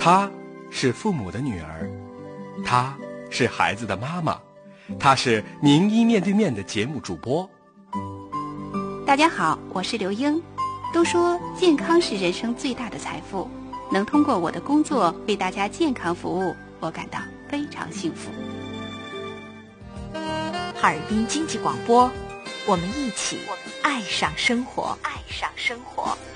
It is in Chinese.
她是父母的女儿，她是孩子的妈妈，她是名医面对面的节目主播。 大家好，我是刘英。都说健康是人生最大的财富，能通过我的工作为大家健康服务，我感到非常幸福。 哈尔滨经济广播，我们一起爱上生活，爱上生活。